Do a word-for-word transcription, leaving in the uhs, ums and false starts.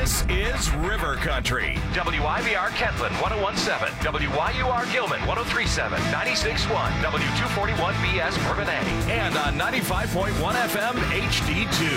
This is River Country. W I V R Kentland one oh one point seven, W Y U R Gilman one oh three point seven, ninety-six point one, W two forty-one B S Bourbonnais. And on ninety-five point one F M H D two.